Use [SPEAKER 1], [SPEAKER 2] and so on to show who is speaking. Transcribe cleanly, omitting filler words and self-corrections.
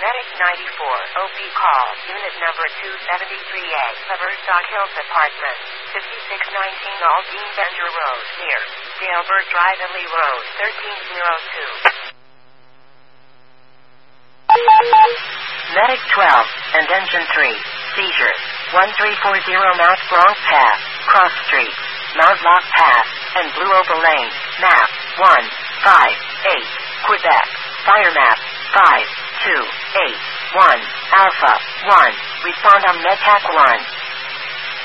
[SPEAKER 1] Medic 94, OP call, unit number 273A, Haverstock Hills Apartment, 5619 Aldine Bender Road, near Dalebert Drive and Lee Road, 1302. Medic 12, and Engine 3, seizure, 1340 Mount Blanc Path, Cross Street, Mount Lock Path, and Blue Opal Lane, map, 158, Quebec, fire map, 5281, Alpha, 1, respond on MedTac 1.